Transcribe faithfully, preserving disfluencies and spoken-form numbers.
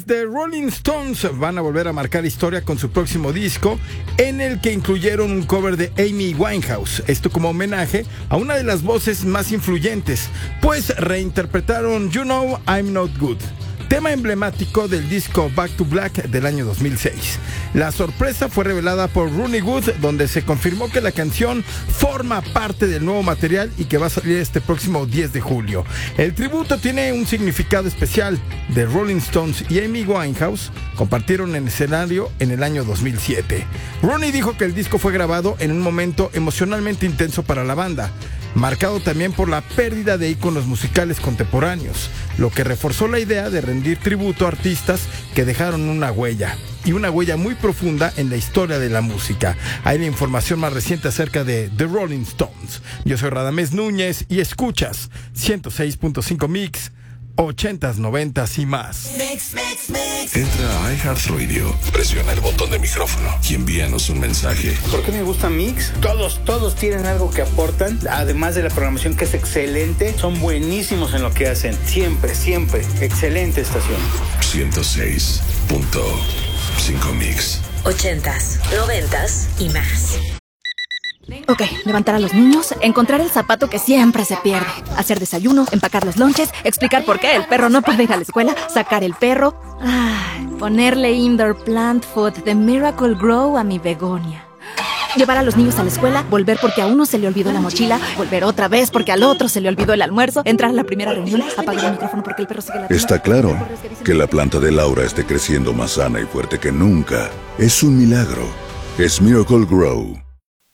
The Rolling Stones van a volver a marcar historia con su próximo disco, en el que incluyeron un cover de Amy Winehouse, esto como homenaje a una de las voces más influyentes, pues reinterpretaron You Know I'm Not Good, tema emblemático del disco Back to Black del año dos mil seis. La sorpresa fue revelada por Ronnie Wood, donde se confirmó que la canción forma parte del nuevo material y que va a salir este próximo diez de julio. El tributo tiene un significado especial. The Rolling Stones y Amy Winehouse compartieron el escenario en el año dos mil siete. Ronnie dijo que el disco fue grabado en un momento emocionalmente intenso para la banda, marcado también por la pérdida de íconos musicales contemporáneos, lo que reforzó la idea de rendir tributo a artistas que dejaron una huella, y una huella muy profunda en la historia de la música. Hay la información más reciente acerca de The Rolling Stones. Yo soy Radamés Núñez y escuchas ciento seis punto cinco Mix, ochentas, noventas y más. Mix, mix, mix. Entra a iHeartRadio, presiona el botón de micrófono y envíanos un mensaje. ¿Por qué me gusta Mix? Todos, todos tienen algo que aportan, además de la programación que es excelente. Son buenísimos en lo que hacen, siempre, siempre. Excelente estación. ciento seis punto cinco Mix. Ochentas, noventas y más. Ok, levantar a los niños, encontrar el zapato que siempre se pierde, hacer desayuno, empacar los lonches, explicar por qué el perro no puede ir a la escuela, sacar el perro, ay, ponerle indoor plant food de Miracle Grow a mi begonia. Llevar a los niños a la escuela, volver porque a uno se le olvidó la mochila, volver otra vez porque al otro se le olvidó el almuerzo, entrar a la primera reunión, apagar el micrófono porque el perro sigue ladrando. Está claro que la planta de Laura esté creciendo más sana y fuerte que nunca. Es un milagro. Es Miracle Grow.